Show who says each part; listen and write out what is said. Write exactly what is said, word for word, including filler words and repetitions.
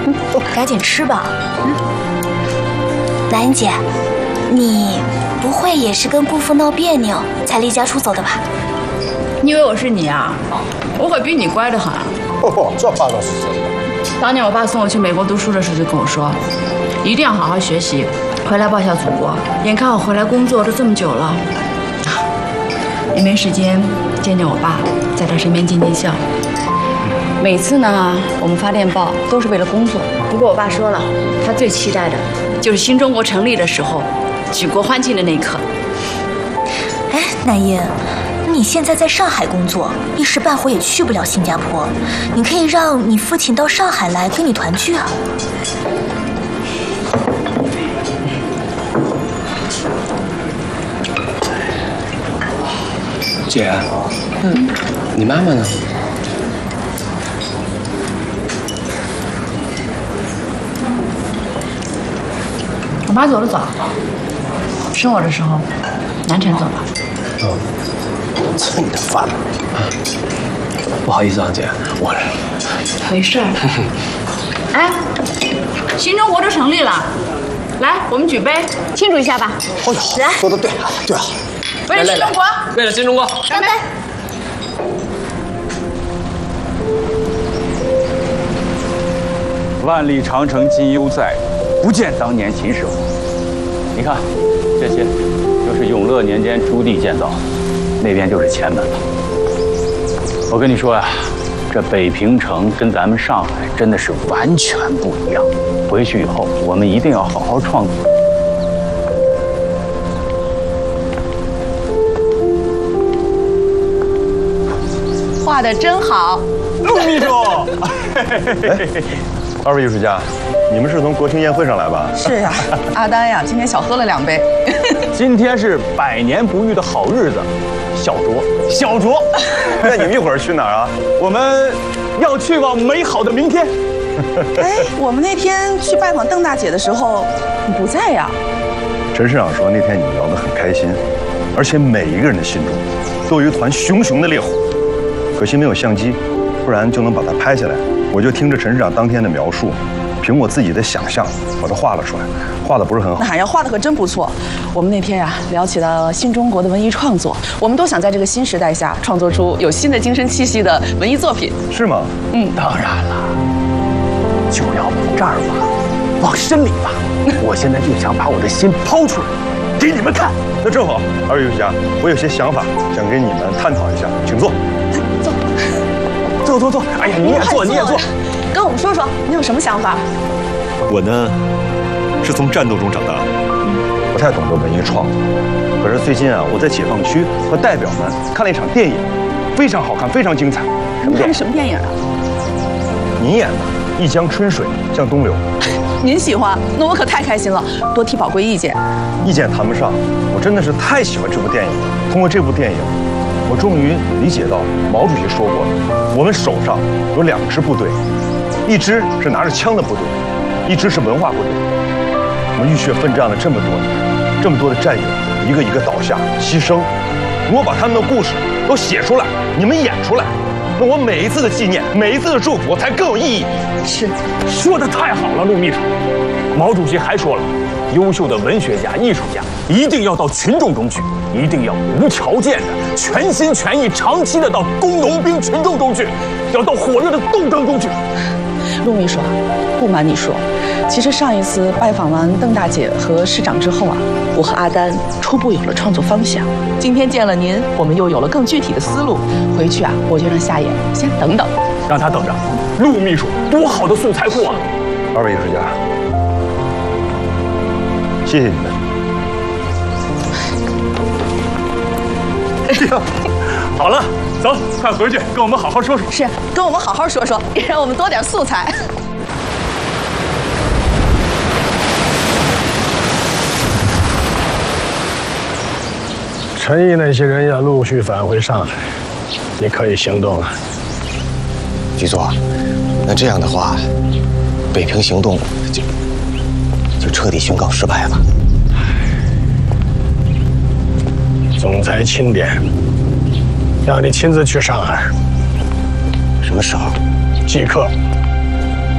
Speaker 1: 嗯，赶紧吃吧。嗯，
Speaker 2: 兰英姐，你不会也是跟姑父闹别扭才离家出走的吧？
Speaker 3: 你以为我是你啊？我可比你乖得很。
Speaker 4: 哦，这话倒是真的。
Speaker 3: 当年我爸送我去美国读书的时候就跟我说，一定要好好学习，回来报效祖国。眼看我回来工作都这么久了，也没时间见见我爸，在他身边尽尽孝。每次呢，我们发电报都是为了工作。不过我爸说了，他最期待的就是新中国成立的时候，举国欢庆的那一刻。
Speaker 1: 哎，南音，你现在在上海工作，一时半会也去不了新加坡，你可以让你父亲到上海来跟你团聚啊。
Speaker 5: 姐，嗯，你妈妈呢？
Speaker 3: 我妈走得早，生我的时候，南辰走了。
Speaker 5: 哦，蹭你的饭了啊！不好意思啊，姐，我
Speaker 3: 没事儿。哎，新中国都成立了，来，我们举杯庆祝一下吧。
Speaker 4: 哎呦，来，说的对，对啊。
Speaker 3: 为了新中国，
Speaker 5: 为了新中国，
Speaker 3: 干杯！
Speaker 6: 万里长城今犹在，不见当年秦始皇。你看，这些就是永乐年间朱棣建造的，那边就是前门了。我跟你说呀、啊，这北平城跟咱们上海真的是完全不一样。回去以后，我们一定要好好创作。
Speaker 3: 画的真好，
Speaker 6: 陆秘书。
Speaker 4: 二位艺术家，你们是从国庆宴会上来吧？
Speaker 7: 是呀，阿丹呀，今天小喝了两杯。
Speaker 6: 今天是百年不遇的好日子，小酌小酌。
Speaker 4: 那你们一会儿去哪儿啊？
Speaker 6: 我们要去往美好的明天。
Speaker 7: 哎，我们那天去拜访邓大姐的时候，你不在呀？
Speaker 4: 陈市长说那天你们聊得很开心，而且每一个人的心中都有一团熊熊的烈火。可惜没有相机，不然就能把它拍下来。我就听着陈市长当天的描述，凭我自己的想象把它画了出来，画的不是很好。
Speaker 7: 那呀，画的可真不错。我们那天呀聊起了新中国的文艺创作，我们都想在这个新时代下创作出有新的精神气息的文艺作品。
Speaker 4: 是吗？
Speaker 6: 嗯，当然了，就要往这儿挖，往深里挖。我现在就想把我的心抛出来，给你们看。
Speaker 4: 那正好，二位艺术家，我有些想法想跟你们探讨一下，请坐。
Speaker 7: 坐。
Speaker 6: 坐坐坐！哎呀，你也坐，你也坐。
Speaker 7: 跟我们说说，你有什么想法？
Speaker 4: 我呢，是从战斗中长大的，不太懂得文艺创作。可是最近啊，我在解放区和代表们看了一场电影，非常好看，非常精彩。
Speaker 7: 你看的什么电影啊？
Speaker 4: 您演的《一江春水向东流》。
Speaker 7: 您喜欢？那我可太开心了，多提宝贵意见。
Speaker 4: 意见谈不上，我真的是太喜欢这部电影了。通过这部电影，我终于理解到毛主席说过，我们手上有两支部队，一支是拿着枪的部队，一支是文化部队。我们浴血奋战了这么多年，这么多的战友一个一个倒下牺牲，如果把他们的故事都写出来，你们演出来，那我每一次的纪念，每一次的祝福才更有意义。
Speaker 7: 是，
Speaker 6: 说的太好了，陆秘书。毛主席还说了，优秀的文学家、艺术家一定要到群众中去，一定要无条件的、全心全意、长期的到工农兵群众中去，要到火热的斗争中去。
Speaker 7: 陆秘书啊，不瞒你说，其实上一次拜访完邓大姐和市长之后啊，我和阿丹初步有了创作方向。今天见了您，我们又有了更具体的思路。回去啊，我就让夏野先等等，
Speaker 6: 让他等着。陆秘书，多好的素材库啊！
Speaker 4: 二位艺术家，谢谢你们。
Speaker 6: 哎呀，好了，走，快回去跟我们好好说说。
Speaker 7: 是，跟我们好好说说，也让我们多点素材。
Speaker 8: 陈毅那些人要陆续返回上海，你可以行动了。
Speaker 5: 局座，那这样的话，北平行动就就彻底宣告失败了。
Speaker 8: 总裁钦点，让你亲自去上海。
Speaker 5: 什么时候？
Speaker 8: 即刻。